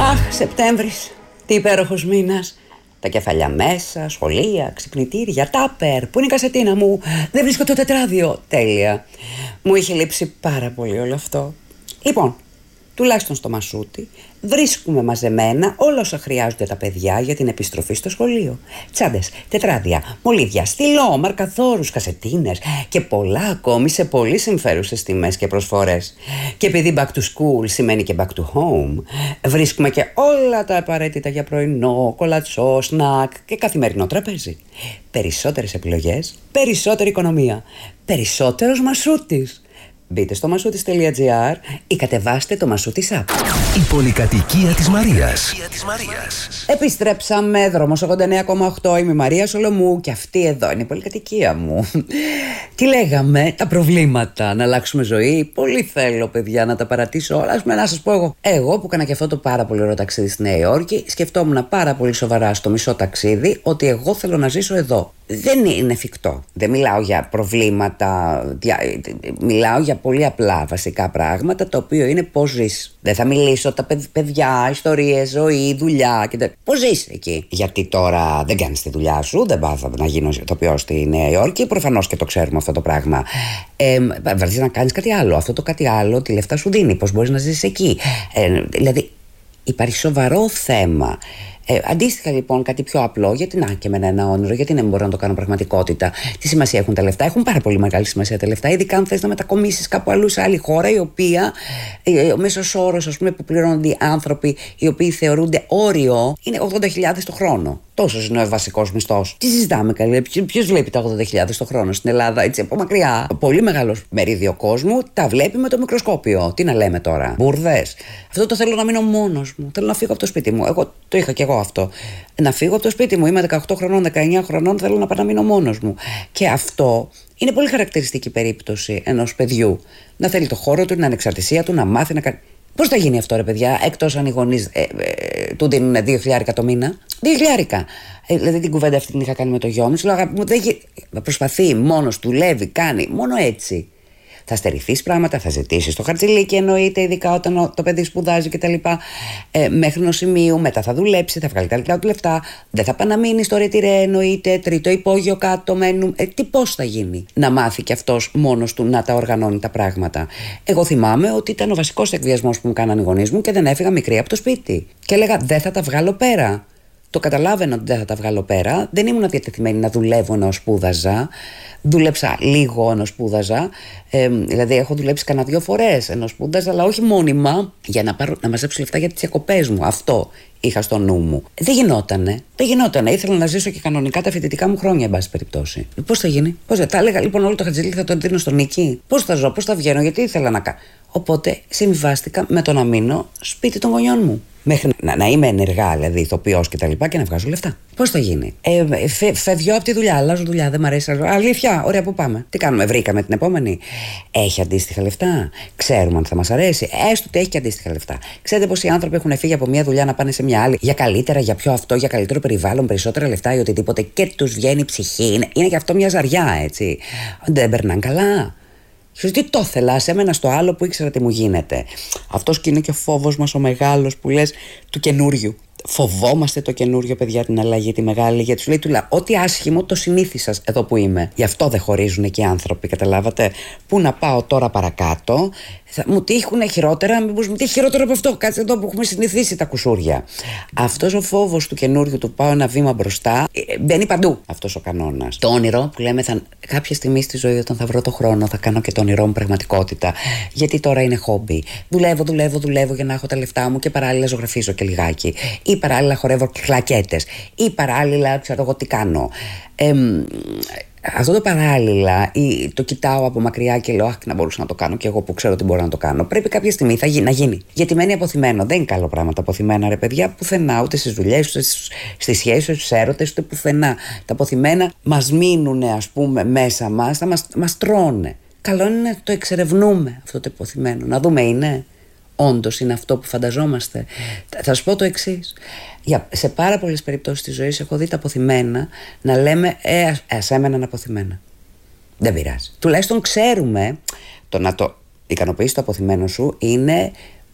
Αχ, Σεπτέμβρης, τι υπέροχος μήνας. Τα κεφαλιά μέσα, σχολεία, ξυπνητήρια, τάπερ. Πού είναι η κασετίνα μου? Δεν βρίσκω το τετράδιο. Τέλεια. Μου είχε λείψει πάρα πολύ όλο αυτό. Λοιπόν, τουλάχιστον στο Μασούτι βρίσκουμε μαζεμένα όλα όσα χρειάζονται τα παιδιά για την επιστροφή στο σχολείο. Τσάντες, τετράδια, μολύβια, στυλό, μαρκαθόρους, κασετίνες και πολλά ακόμη σε πολύ συμφέρουσες τιμές και προσφορές. Και επειδή back to school σημαίνει και back to home, βρίσκουμε και όλα τα απαραίτητα για πρωινό, κολατσό, σνακ και καθημερινό τραπέζι. Περισσότερες επιλογές, περισσότερη οικονομία, περισσότερος Μασούτης. Μπείτε στο masoutis.gr ή κατεβάστε το Masoutis App. Η πολυκατοικία της Μαρίας. Επιστρέψαμε, δρόμος 89,8. Είμαι η Μαρία Σολομού και αυτή εδώ είναι η πολυκατοικία μου. Τι λέγαμε, τα προβλήματα, να αλλάξουμε ζωή. Πολύ θέλω, παιδιά, να τα παρατήσω όλα. Να σας πω εγώ που έκανα και αυτό το πάρα πολύ ωραίο ταξίδι στη Νέα Υόρκη, σκεφτόμουν πάρα πολύ σοβαρά στο μισό ταξίδι ότι εγώ θέλω να ζήσω εδώ. Δεν είναι εφικτό. Δεν μιλάω για προβλήματα, μιλάω για πολύ απλά βασικά πράγματα, το οποίο είναι πώς ζεις. Δεν θα μιλήσω τα παιδιά, ιστορίες, ζωή, δουλειά και πώς ζεις εκεί. Γιατί τώρα δεν κάνεις τη δουλειά σου, δεν πάω να γίνω ηθοποιός στη Νέα Υόρκη, προφανώς και το ξέρουμε αυτό το πράγμα. Βαρθείς να κάνεις κάτι άλλο. Αυτό το κάτι άλλο, τι λεφτά σου δίνει, πώς μπορείς να ζήσεις εκεί. Δηλαδή, υπάρχει σοβαρό θέμα. Αντίστοιχα λοιπόν κάτι πιο απλό, γιατί να και με ένα όνειρο, γιατί να μην μπορώ να το κάνω πραγματικότητα. Τι σημασία έχουν τα λεφτά? Έχουν πάρα πολύ μεγάλη σημασία τα λεφτά, ειδικά αν θες να μετακομίσεις κάπου αλλού σε άλλη χώρα, η οποία ο μέσος όρος, ας πούμε, που πληρώνονται οι άνθρωποι οι οποίοι θεωρούνται όριο είναι 80.000 το χρόνο. Τόσος είναι ο βασικός μισθός. Τι συζητάμε, καλή? Ποιος βλέπει τα 80.000 το χρόνο στην Ελλάδα, έτσι από μακριά? Πολύ μεγάλο μερίδιο κόσμου τα βλέπει με το μικροσκόπιο. Τι να λέμε τώρα, μπουρδες. Αυτό το θέλω να μείνω μόνος μου. Θέλω να φύγω από το σπίτι μου. Εγώ το είχα κι εγώ αυτό. Να φύγω από το σπίτι μου. Είμαι 18 χρονών, 19 χρονών. Θέλω να πάω να μείνω μόνος μου. Και αυτό είναι πολύ χαρακτηριστική περίπτωση ενός παιδιού. Να θέλει το χώρο του, την ανεξαρτησία του, να μάθει να κάνει. Πώς θα γίνει αυτό, ρε παιδιά, εκτός αν οι γονείς του δίνουν 2.000 το μήνα? 2.000. Δηλαδή την κουβέντα αυτή την είχα κάνει με το γιο μου. Σου λέω, αγάπη μου, προσπαθεί μόνος, δουλεύει, κάνει. Μόνο έτσι θα στερηθείς πράγματα, θα ζητήσεις το χαρτζηλίκι, εννοείται, ειδικά όταν το παιδί σπουδάζει κτλ. Μέχρι ενός σημείου, μετά θα δουλέψει, θα βγάλει τα δικά του λεφτά, δεν θα πάει να μείνει στο ρετυρέ, εννοείται, τρίτο υπόγειο κάτω μένουν. Τι πώς θα γίνει να μάθει κι αυτός μόνος του να τα οργανώνει τα πράγματα? Εγώ θυμάμαι ότι ήταν ο βασικός εκβιασμός που μου κάνανε οι γονείς μου και δεν έφυγα μικρή από το σπίτι. Και έλεγα, δεν θα τα βγάλω πέρα. Το καταλάβαινα ότι δεν θα τα βγάλω πέρα. Δεν ήμουν διατεθειμένη να δουλεύω ενώ σπούδαζα. Δούλεψα λίγο ενώ σπούδαζα. Δηλαδή, έχω δουλέψει κανένα 2 φορές ενώ σπούδαζα, αλλά όχι μόνιμα για να μαζέψω λεφτά για τις διακοπές μου. Αυτό είχα στο νου μου. Δεν γινότανε. Ήθελα να ζήσω και κανονικά τα φοιτητικά μου χρόνια, εν πάση περιπτώσει. Πώς θα γίνει? Θα έλεγα λοιπόν όλο το χατζηλί θα το δίνω στον Νίκη. Πώς θα ζω, πώς θα βγαίνω, γιατί ήθελα να κάνω. Οπότε συμβιβάστηκα με το να μείνω σπίτι των γονιών μου. Μέχρι να είμαι ενεργά, δηλαδή ηθοποιός και τα λοιπά, και να βγάζω λεφτά. Πώς θα γίνει? Φεύγω από τη δουλειά, αλλάζω δουλειά, δεν μ' αρέσει. Αλήθεια, ωραία, πού πάμε? Τι κάνουμε, βρήκαμε την επόμενη? Έχει αντίστοιχα λεφτά? Ξέρουμε αν θα μας αρέσει? Έστω ότι έχει και αντίστοιχα λεφτά. Ξέρετε πόσοι άνθρωποι έχουν φύγει από μια δουλειά να πάνε σε μια άλλη για καλύτερα, για πιο αυτό, για καλύτερο περιβάλλον, περισσότερα λεφτά ή οτιδήποτε και τους βγαίνει η ψυχή. Είναι και αυτό μια ζαριά, έτσι. Δεν περνάνε καλά. Τι το ήθελα, έμενα στο άλλο που ήξερα τι μου γίνεται. Αυτός και είναι και ο φόβος μας ο μεγάλος που λες του καινούριου. Φοβόμαστε το καινούριο, παιδιά, την αλλαγή, τη μεγάλη, γιατί σου λέει ό,τι άσχημο το συνήθισα εδώ που είμαι. Γι' αυτό δεν χωρίζουν και οι άνθρωποι, καταλάβατε. Πού να πάω τώρα παρακάτω, θα μου τύχουν χειρότερα, μήπως μου τύχει χειρότερο από αυτό. Κάτσε εδώ που έχουμε συνηθίσει τα κουσούρια. Αυτός ο φόβος του καινούριου, του πάω ένα βήμα μπροστά, μπαίνει παντού αυτός ο κανόνας. Το όνειρο που λέμε, κάποια στιγμή στη ζωή, όταν θα βρω το χρόνο, θα κάνω και το όνειρό μου πραγματικότητα. Γιατί τώρα είναι χόμπι. Δουλεύω για να έχω τα λεφτά μου και παράλληλα ζωγραφίζω και λιγάκι. Ή παράλληλα χορεύω κλακέτες. Ή παράλληλα ξέρω εγώ τι κάνω. Αυτό το παράλληλα το κοιτάω από μακριά και λέω, αχ, να μπορούσα να το κάνω και εγώ που ξέρω ότι μπορώ να το κάνω. Πρέπει κάποια στιγμή να γίνει. Γιατί μένει αποθυμένο. Δεν είναι καλό πράγμα τα αποθυμένα, ρε παιδιά, πουθενά. Ούτε στις δουλειές, ούτε στις σχέσεις, ούτε στους έρωτες, ούτε πουθενά. Τα αποθυμένα μας μείνουν, ας πούμε, μέσα μας, μας τρώνε. Καλό είναι να το εξερευνούμε αυτό το αποθυμένο. Να δούμε, όντως είναι αυτό που φανταζόμαστε. Θα σου πω το εξής. Σε πάρα πολλές περιπτώσεις της ζωής έχω δει τα αποθυμένα να λέμε ας έμεναν αποθυμένα. Δεν πειράζει. Τουλάχιστον ξέρουμε το να το ικανοποιήσει το αποθυμένο σου είναι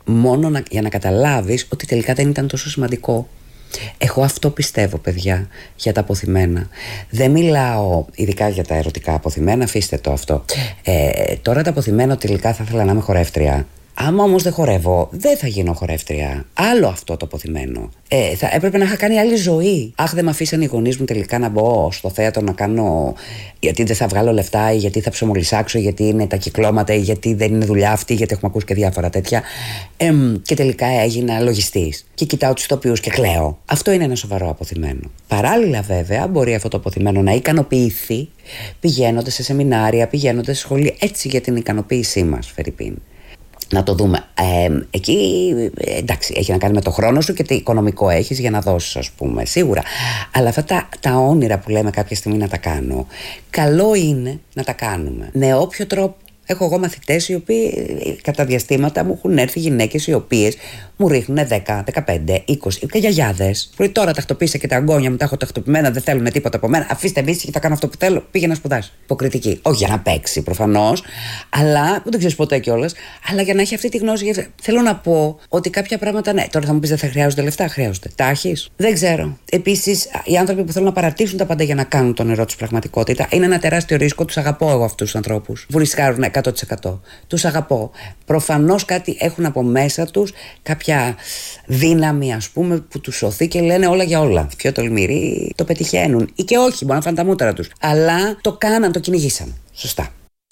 μόνο για να καταλάβεις ότι τελικά δεν ήταν τόσο σημαντικό. Εγώ αυτό πιστεύω, παιδιά, για τα αποθυμένα. Δεν μιλάω ειδικά για τα ερωτικά αποθυμένα, αφήστε το αυτό. Τώρα τα αποθυμένα τελικά θα ήθελα να είμαι χορεύτρια. Άμα όμως δεν χορεύω, δεν θα γίνω χορεύτρια. Άλλο αυτό το αποθυμένο. Θα έπρεπε να είχα κάνει άλλη ζωή. Αχ, δεν με αφήσαν οι γονείς μου τελικά να μπω στο θέατρο να κάνω. Γιατί δεν θα βγάλω λεφτά, ή γιατί θα ψωμολυσάξω, γιατί είναι τα κυκλώματα, ή γιατί δεν είναι δουλειά αυτή, γιατί έχουμε ακούσει και διάφορα τέτοια. Και τελικά έγινα λογιστής. Και κοιτάω τους ηθοποιούς και κλαίω. Αυτό είναι ένα σοβαρό αποθυμένο. Παράλληλα, βέβαια, μπορεί αυτό το αποθυμένο να ικανοποιηθεί πηγαίνοντας σε σεμινάρια, πηγαίνοντας σε σχολεία, έτσι για την ικανοποίησή μας, φερειπίν. Να το δούμε. Εκεί, εντάξει, έχει να κάνει με το χρόνο σου και τι οικονομικό έχεις για να δώσεις, ας πούμε, σίγουρα. Αλλά αυτά τα όνειρα που λέμε κάποια στιγμή να τα κάνω, καλό είναι να τα κάνουμε. Με όποιο τρόπο. Έχω εγώ μαθητές οι οποίοι κατά διαστήματα μου έχουν έρθει γυναίκες οι οποίες μου ρίχνουν 10, 15, 20 και γιαγιάδες. Που τώρα τακτοποίησα και τα αγκόνια μου, τα έχω τακτοποιημένα, δεν θέλουν τίποτα από μένα. Αφήστε με ήσυχη, θα κάνω αυτό που θέλω. Πήγε να σπουδάσει. Υποκριτική. Όχι για να παίξει προφανώς, αλλά που δεν ξέρει ποτέ κιόλας, αλλά για να έχει αυτή τη γνώση. Θέλω να πω ότι κάποια πράγματα, ναι, τώρα θα μου πεις δεν θα χρειάζονται λεφτά. Χρειάζονται. Τα έχεις? Δεν ξέρω. Επίσης, οι άνθρωποι που θέλουν να παρατήσουν τα πάντα για να κάνουν τον όνειρό τους πραγματικότητα είναι ένα τεράστιο ρίσκο. Τους αγαπώ εγώ αυτούς τους ανθρώπους. Που ρισκάρουν 100%. Τους αγαπώ. Προφανώς κάτι έχουν από μέσα τους, κάποια δύναμη, ας πούμε, που τους σωθεί και λένε όλα για όλα. Πιο τολμηροί το πετυχαίνουν. Ή και όχι, μπορεί να φάνε τα μούτρα τους. Αλλά το κάναν, το κυνηγήσαν. Σωστά.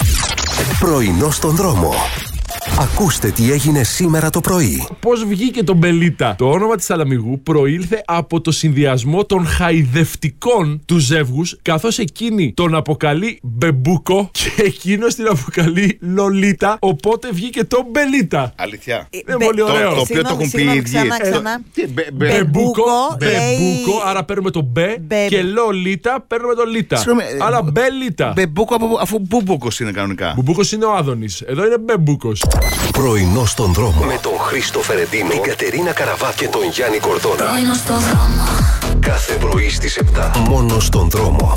Πρωινό στον δρόμο. Ακούστε τι έγινε σήμερα το πρωί. Πώς βγήκε το Μπελίτα? Το όνομα της Σαλαμιγού προήλθε από το συνδυασμό των χαϊδευτικών του ζεύγους, καθώς εκείνη τον αποκαλεί Μπεμπούκο και εκείνος την αποκαλεί Λολίτα. Οπότε βγήκε το Μπελίτα. Αλήθεια. Είναι πολύ ωραίο. Το οποίο το έχουν πει οι ίδιοι. Ξανά. Μπεμπούκο, άρα παίρνουμε το Μπε και Λολίτα παίρνουμε το Λίτα. Άρα Μπελίτα. Μπεμπούκο αφού Μπούμποκος είναι κανονικά. Μπουμπούκος είναι ο Άδωνης. Εδώ είναι Μπεμπούκος. Πρωινό στον δρόμο. Με τον Χρήστο Φερεντίνο, την Κατερίνα Καραβά και τον Γιάννη Κορδόνα. Πρωινό στον δρόμο. Κάθε πρωί στις 7. Μόνο στον δρόμο.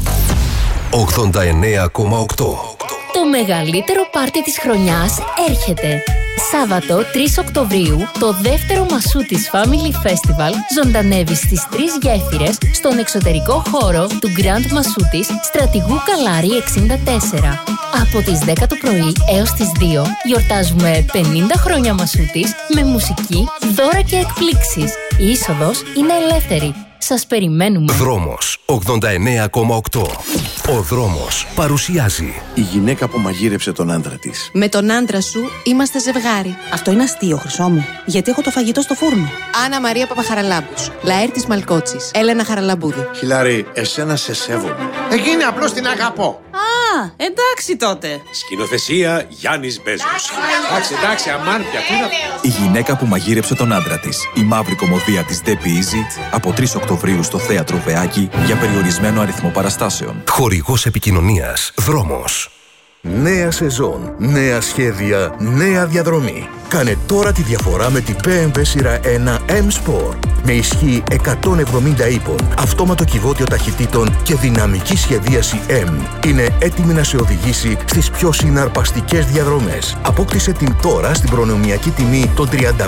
89,8. Το μεγαλύτερο πάρτι της χρονιάς έρχεται. Σάββατο 3 Οκτωβρίου, το δεύτερο Μασούτης Family Festival ζωντανεύει στις 3 γέφυρες στον εξωτερικό χώρο του Grand Μασούτης Στρατηγού Καλάρη 64. Από τις 10 το πρωί έως τις 2 γιορτάζουμε 50 χρόνια Μασούτης με μουσική, δώρα και εκπλήξεις. Η είσοδος είναι ελεύθερη. Σας περιμένουμε. Δρόμος 89,8. Ο δρόμος παρουσιάζει. Η γυναίκα που μαγείρεψε τον άντρα της. Με τον άντρα σου είμαστε ζευγάρι. Αυτό είναι αστείο, Χρυσό μου. Γιατί έχω το φαγητό στο φούρνο. Άννα Μαρία Παπαχαραλάμπους. Λαέρτης Μαλκότσης. Έλενα Χαραλαμπούδη. Χιλάρη, εσένα σε σέβομαι. Εκείνη απλώς την αγαπώ. Α, εντάξει τότε. Σκηνοθεσία Γιάννης Μπέζος. Εντάξει, αμάρτια. Η γυναίκα που μαγείρεψε τον άντρα της. Η μαύρη κωμωδία της Debbie Easy από 3 Οκτωβρίου στο Θέατρο Βεάκη για περιορισμένο αριθμό παραστάσεων. Χορηγός επικοινωνίας. Δρόμος. Νέα σεζόν, νέα σχέδια, νέα διαδρομή. Κάνε τώρα τη διαφορά με την BMW σειρά 1 M-Sport. Με ισχύ 170 ύπων, αυτόματο κυβότιο ταχυτήτων και δυναμική σχεδίαση M. Είναι έτοιμη να σε οδηγήσει στις πιο συναρπαστικές διαδρομές. Απόκτησε την τώρα στην προνομιακή τιμή των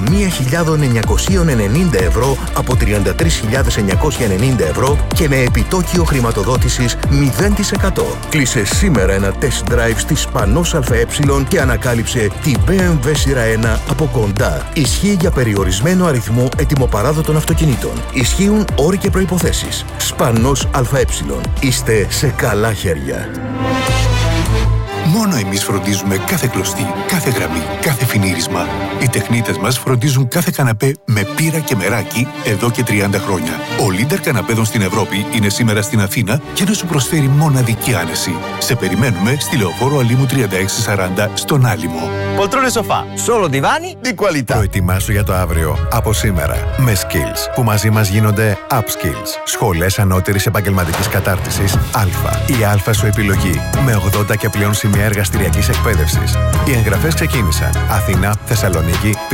31.990 ευρώ από 33.990 ευρώ και με επιτόκιο χρηματοδότησης 0%. Κλείσε σήμερα ένα test drive στη Σπανός ΑΕ και ανακάλυψε την BMW σειρά 1 από κοντά. Ισχύει για περιορισμένο αριθμό ετοιμοπαράδοτων αυτοκινήτων. Ισχύουν όροι και προϋποθέσεις. Σπανός ΑΕ. Είστε σε καλά χέρια. Μόνο εμείς φροντίζουμε κάθε κλωστή, κάθε γραμμή, κάθε φινίρισμα. Οι τεχνίτες μας φροντίζουν κάθε καναπέ με πύρα και μεράκι εδώ και 30 χρόνια. Ο leader καναπέδων στην Ευρώπη είναι σήμερα στην Αθήνα και να σου προσφέρει μοναδική άνεση. Σε περιμένουμε στη Λεωφόρο Αλήμου 3640 στον Άλυμο. Poltrone sofà, solo divani di qualità. Προετοιμάσου για το αύριο από σήμερα με Skills που μαζί μας γίνονται Upskills. Σχολές ανώτερης επαγγελματικής κατάρτισης Α. Η Α σου επιλογή με 80 και πλέον σημεία εργαστηριακής εκπαίδευσης. Οι εγγραφές ξεκίνησαν. Αθήνα, Θεσσαλονίκη,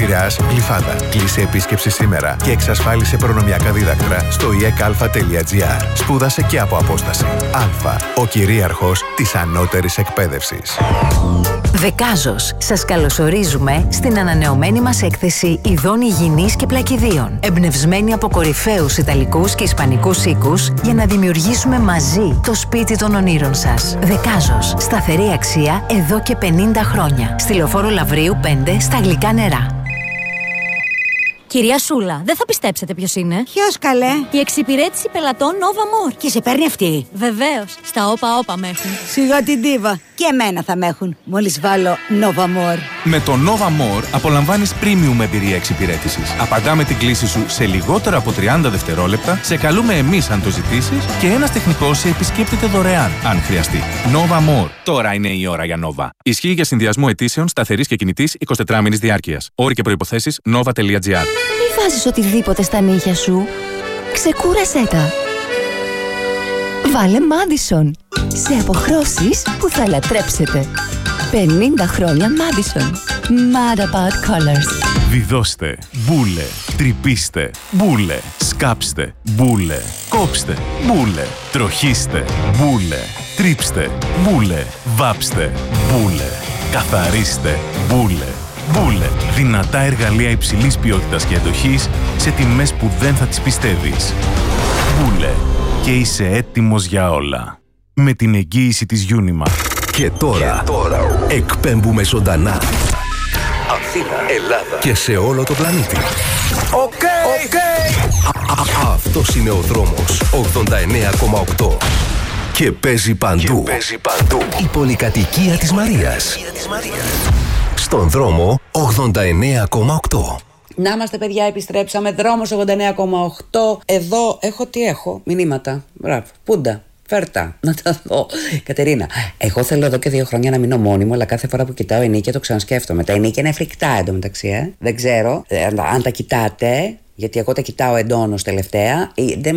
Πειραιάς, Γλυφάδα. Κλείσε επίσκεψη σήμερα και εξασφάλισε προνομιακά δίδακτρα στο iecalfa.gr. Σπούδασε και από απόσταση. Αλφα, ο κυρίαρχος της ανώτερης εκπαίδευσης. Δεκάζος. Σας καλωσορίζουμε στην ανανεωμένη μας έκθεση ειδών υγιεινής και πλακιδίων. Εμπνευσμένη από κορυφαίους ιταλικούς και ισπανικούς οίκους για να δημιουργήσουμε μαζί το σπίτι των ονείρων σας. Δεκάζος. Σταθερή αξία εδώ και 50 χρόνια. Στη Λεωφόρο Λαυρίου 5 στα Γλυκά Νερά. Κυρία Σούλα, δεν θα πιστέψετε ποιος είναι. Ποιος, καλέ? Η εξυπηρέτηση πελατών Nova More. Και σε παίρνει αυτή? Βεβαίως. Στα όπα με έχουν. Σιγά την ντίβα. Και εμένα θα με έχουν. Μόλις βάλω Nova More. Με το Nova More απολαμβάνεις premium εμπειρία εξυπηρέτησης. Απαντάμε την κλήση σου σε λιγότερο από 30 δευτερόλεπτα, σε καλούμε εμείς αν το ζητήσεις και ένας τεχνικός σε επισκέπτεται δωρεάν, αν χρειαστεί. Nova More. Τώρα είναι η ώρα για Nova. Ισχύει για συνδυασμό αιτήσεων σταθερής και κινητής 24μηνης διάρκειας. Όροι και προϋποθέσεις nova.gr. Μη βάζεις οτιδήποτε στα νύχια σου. Ξεκούρασέ τα. Βάλε Madison. Σε αποχρώσεις που θα λατρέψετε. 50 χρόνια Madison. Mad about colors. Βιδώστε, μπούλε, τρυπήστε, μπούλε, σκάψτε, μπούλε, κόψτε, μπούλε, τροχίστε, μπούλε, τρίψτε, μπούλε, βάψτε, μπούλε, καθαρίστε, μπούλε. Μπούλε. Δυνατά εργαλεία υψηλής ποιότητας και εντοχής σε τιμές που δεν θα τις πιστεύεις. Μπούλε. Και είσαι έτοιμος για όλα. Με την εγγύηση της Unima. Και τώρα εκπέμπουμε ζωντανά. Αθήνα, Ελλάδα και σε όλο το πλανήτη. Οκ. Αυτός είναι ο δρόμος 89,8. Και παίζει παντού. Η πολυκατοικία της Μαρίας. Στον δρόμο 89,8. Να είμαστε, παιδιά, επιστρέψαμε. Δρόμος 89,8. Εδώ έχω μηνύματα. Μπράβο. Πούντα. Φέρτα, να τα δω. Κατερίνα, εγώ θέλω εδώ και 2 χρόνια να μείνω μόνιμο, αλλά κάθε φορά που κοιτάω ενίκια το ξανασκέφτομαι. Τα ενίκια είναι φρικτά εντωμεταξύ, Δεν ξέρω αν τα κοιτάτε, γιατί εγώ τα κοιτάω εντόνως τελευταία.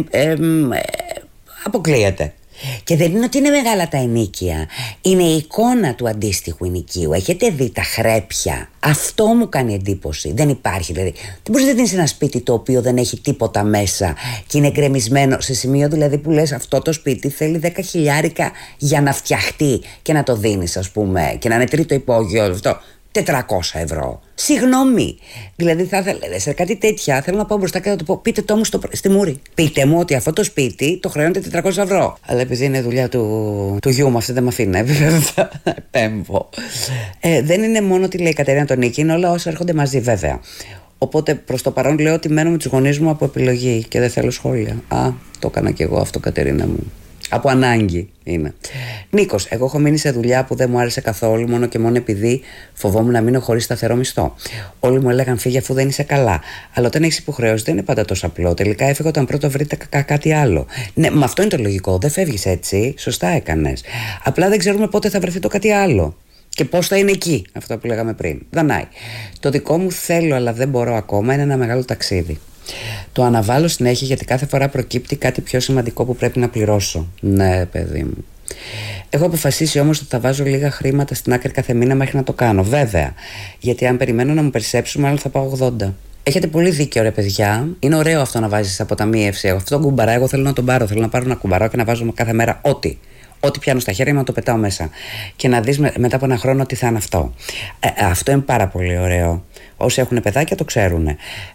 Αποκλείεται. Και δεν είναι ότι είναι μεγάλα τα ενίκια. Είναι η εικόνα του αντίστοιχου ενοικίου. Έχετε δει τα χρέπια? Αυτό μου κάνει εντύπωση. Δεν υπάρχει δηλαδή. Δεν μπορείς να δεις ένα σπίτι το οποίο δεν έχει τίποτα μέσα και είναι γκρεμισμένο σε σημείο δηλαδή που λες αυτό το σπίτι θέλει 10.000 για να φτιαχτεί και να το δίνεις, ας πούμε, και να είναι τρίτο υπόγειο αυτό. 400 ευρώ. Συγγνώμη. Δηλαδή θα ήθελα σε κάτι τέτοια. Θέλω να πάω μπροστά και να του πω: πείτε το μου στη μούρη. Πείτε μου ότι αυτό το σπίτι το χρεώνεται 400 ευρώ. Αλλά επειδή είναι δουλειά του γιού μου, αυτή δεν με αφήνει. Βέβαια. Πέμπω. Δεν είναι μόνο τι λέει η Κατερίνα τον Νίκη, είναι όλα όσα έρχονται μαζί, βέβαια. Οπότε προς το παρόν λέω ότι μένω με τους γονείς μου από επιλογή και δεν θέλω σχόλια. Το έκανα κι εγώ αυτό, Κατερίνα μου. Από ανάγκη είναι. Νίκος, εγώ έχω μείνει σε δουλειά που δεν μου άρεσε καθόλου, μόνο και μόνο επειδή φοβόμουν να μείνω χωρίς σταθερό μισθό. Όλοι μου έλεγαν φύγε αφού δεν είσαι καλά. Αλλά όταν έχεις υποχρεώσει δεν είναι πάντα τόσο απλό. Τελικά έφυγα όταν πρώτο βρείτε κάτι άλλο. Ναι, με αυτό είναι το λογικό. Δεν φεύγεις έτσι. Σωστά έκανες. Απλά δεν ξέρουμε πότε θα βρεθεί το κάτι άλλο. Και πώς θα είναι εκεί, αυτό που λέγαμε πριν. Δανάη. Το δικό μου θέλω, αλλά δεν μπορώ ακόμα, είναι ένα μεγάλο ταξίδι. Το αναβάλω συνέχεια γιατί κάθε φορά προκύπτει κάτι πιο σημαντικό που πρέπει να πληρώσω. Ναι, παιδί μου. Έχω αποφασίσει όμως ότι θα βάζω λίγα χρήματα στην άκρη κάθε μήνα μέχρι να το κάνω. Βέβαια. Γιατί αν περιμένω να μου περισσέψουν, μάλλον θα πάω 80. Έχετε πολύ δίκιο, ρε παιδιά. Είναι ωραίο αυτό να βάζεις αποταμίευση. Αυτό το κουμπαρά, εγώ θέλω να τον πάρω. Θέλω να πάρω ένα κουμπαρό και να βάζω κάθε μέρα ό,τι πιάνω στα χέρια μου να το πετάω μέσα. Και να δεις μετά από ένα χρόνο τι θα είναι αυτό. Αυτό είναι πάρα πολύ ωραίο. Όσοι έχουν παιδάκια το ξέρουν.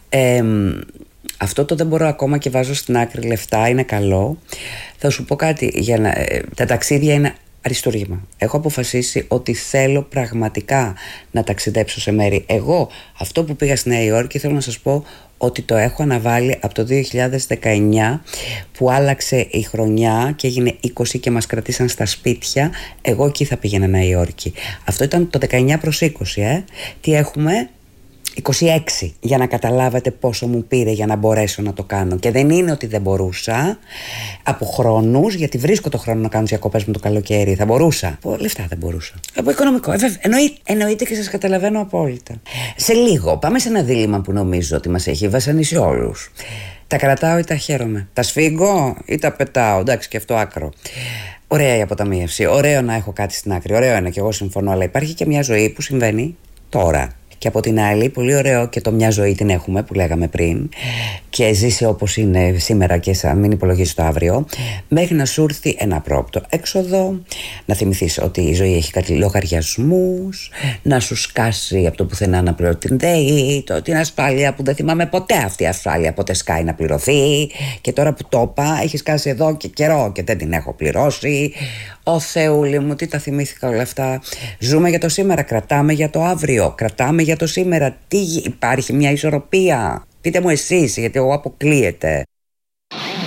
Αυτό το δεν μπορώ ακόμα και βάζω στην άκρη λεφτά, είναι καλό. Θα σου πω κάτι, τα ταξίδια είναι αριστούργημα. Έχω αποφασίσει ότι θέλω πραγματικά να ταξιδέψω σε μέρη. Εγώ αυτό που πήγα στη Νέα Υόρκη θέλω να σας πω ότι το έχω αναβάλει από το 2019 που άλλαξε η χρονιά και έγινε 20 και μας κρατήσαν στα σπίτια. Εγώ εκεί θα πήγαινα Νέα Υόρκη. Αυτό ήταν το 19 προς 20. Τι έχουμε? 26, για να καταλάβετε πόσο μου πήρε για να μπορέσω να το κάνω. Και δεν είναι ότι δεν μπορούσα από χρόνους, γιατί βρίσκω το χρόνο να κάνω διακοπές με το καλοκαίρι. Θα μπορούσα. Από λεφτά δεν μπορούσα. Από οικονομικό. Εννοείται και σας καταλαβαίνω απόλυτα. Σε λίγο πάμε σε ένα δίλημμα που νομίζω ότι μας έχει βασανίσει όλους. Τα κρατάω ή τα χαίρομαι? Τα σφίγγω ή τα πετάω? Εντάξει, και αυτό άκρο. Ωραία η αποταμίευση. Ωραίο να έχω κάτι στην άκρη. Ωραίο είναι και εγώ συμφωνώ. Αλλά υπάρχει και μια ζωή που συμβαίνει τώρα. Και από την άλλη, πολύ ωραίο και το μια ζωή την έχουμε που λέγαμε πριν, και ζήσει όπως είναι σήμερα και μην υπολογίσεις το αύριο, μέχρι να σου έρθει ένα απρόοπτο έξοδο, να θυμηθείς ότι η ζωή έχει κάτι λογαριασμούς, να σου σκάσει από το πουθενά να πληρώσει την ΔΕΗ, την ασφάλεια που δεν θυμάμαι ποτέ αυτή η ασφάλεια πότε σκάει να πληρωθεί, και τώρα που το είπα έχει σκάσει εδώ και καιρό και δεν την έχω πληρώσει. Ω Θεούλη μου, τι τα θυμήθηκα όλα αυτά. Ζούμε για το σήμερα, κρατάμε για το αύριο, κρατάμε για το σήμερα. Τι υπάρχει μια ισορροπία? Πείτε μου εσείς, γιατί εγώ αποκλείεται.